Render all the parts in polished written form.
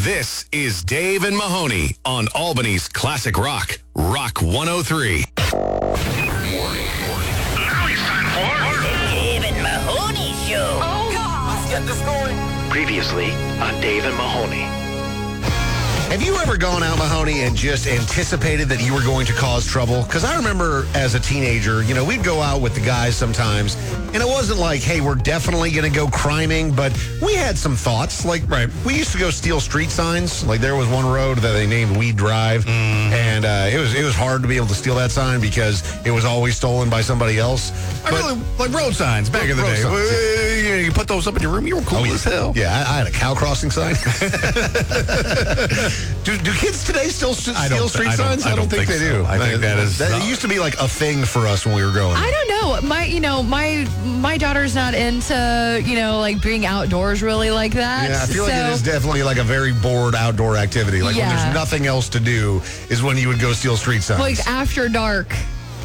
This is Dave and Mahoney on Albany's Classic Rock, Rock 103. Now it's time for The Dave and Mahoney Show. Oh, God. Let's get this going. Previously on Dave and Mahoney. Have you ever gone out, Mahoney, and just anticipated that you were going to cause trouble? Because I remember as a teenager, we'd go out with the guys sometimes, and it wasn't like, hey, we're definitely going to go criming, but we had some thoughts. Like, we used to go steal street signs. Like, there was one road that they named Weed Drive, and it was hard to be able to steal that sign because it was always stolen by somebody else. I really like road signs back in the day. Signs, you put those up in your room, you were cool as hell. Yeah, I had a cow crossing sign. Do kids today still steal street signs? I don't think they do. I think it used to be like a thing for us when we were growing. I don't know. My daughter's not into like being outdoors really like that. Yeah, I feel like it is definitely like a very bored outdoor activity. Like when there's nothing else to do is when you would go steal street signs. Like after dark.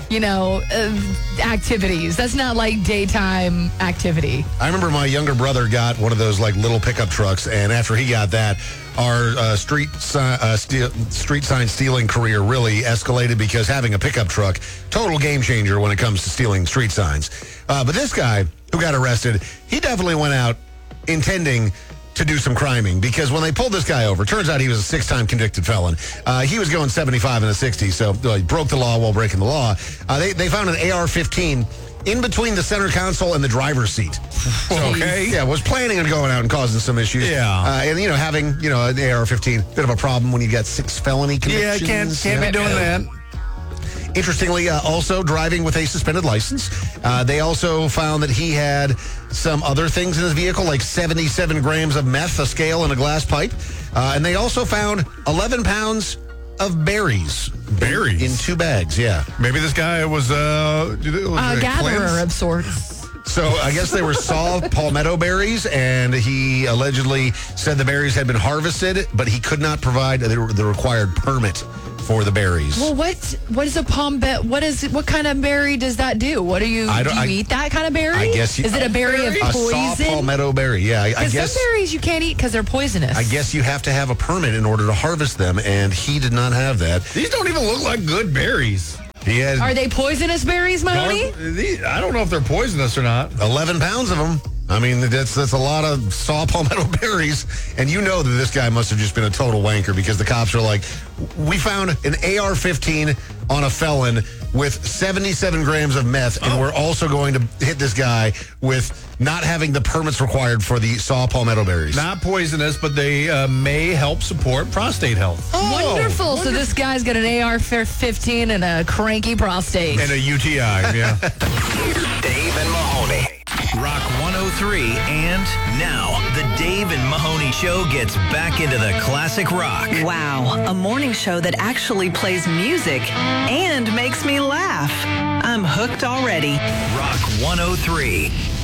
Activities. That's not like daytime activity. I remember my younger brother got one of those like little pickup trucks, and after he got that, our street sign stealing career really escalated because having a pickup truck, total game changer when it comes to stealing street signs. But this guy who got arrested, he definitely went out intending to do some criming, because when they pulled this guy over, turns out he was a 6-time convicted felon. He was going 75 in the 60s, so he broke the law while breaking the law. They found an AR-15 in between the center console and the driver's seat. Okay. Yeah, was planning on going out and causing some issues. Yeah. And, having, an AR-15, bit of a problem when you got 6 felony convictions. Yeah, can't be doing that. Interestingly, also driving with a suspended license. They also found that he had some other things in his vehicle, like 77 grams of meth, a scale, and a glass pipe. And they also found 11 pounds of berries. Berries? In 2 bags, yeah. Maybe this guy was a gatherer of sorts. So I guess they were saw palmetto berries, and he allegedly said the berries had been harvested, but he could not provide the required permit for the berries. Well, what is a what kind of berry does that do? Do you eat that kind of berry? I guess is it a berry of poison? A saw palmetto berry, yeah. I guess some berries you can't eat because they're poisonous. I guess you have to have a permit in order to harvest them, and he did not have that. These don't even look like good berries. Are they poisonous berries, Mahoney? I don't know if they're poisonous or not. 11 pounds of them. I mean, that's a lot of saw palmetto berries. And you know that this guy must have just been a total wanker, because the cops are like, we found an AR-15 on a felon with 77 grams of meth, and we're also going to hit this guy with not having the permits required for the saw palmetto berries. Not poisonous, but they may help support prostate health. Wonderful. So this guy's got an AR-15 and a cranky prostate. And a UTI, yeah. Dave and Mahoney. Rock 103, and now the Dave and Mahoney Show gets back into the classic rock. Wow, a morning show that actually plays music and makes me laugh. I'm hooked already. Rock 103.